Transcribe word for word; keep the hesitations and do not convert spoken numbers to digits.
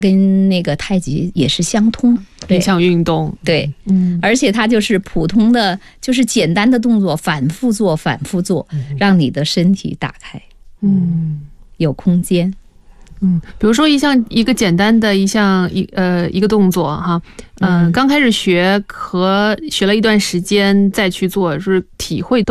跟那个太极也是相通， 一项运动。 对， 嗯， 而且它就是普通的，就是简单的动作，反复做，反复做，让你的身体打开， 嗯， 有空间。 嗯，比如说一项一个简单的一项一呃一个动作哈，嗯、呃，刚开始学和学了一段时间再去做，就是体会都。